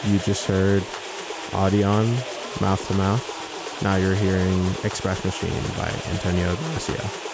You just heard Audion, Mouth to Mouth. Now you're hearing Express Machine by Antonio Ignacio.